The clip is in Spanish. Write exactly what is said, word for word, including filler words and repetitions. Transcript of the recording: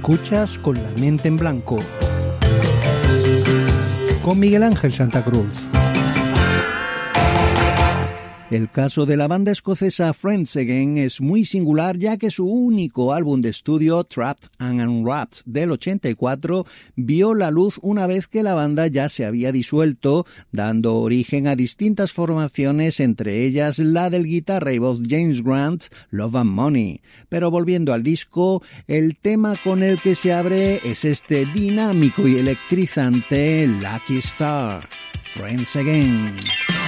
Escuchas Con la mente en blanco, con Miguel Ángel Santa Cruz. El caso de la banda escocesa Friends Again es muy singular, ya que su único álbum de estudio, Trapped and Unwrapped, del ochenta y cuatro, vio la luz una vez que la banda ya se había disuelto, dando origen a distintas formaciones, entre ellas la del guitarra y voz James Grant, Love and Money. Pero volviendo al disco, el tema con el que se abre es este dinámico y electrizante Lucky Star, Friends Again.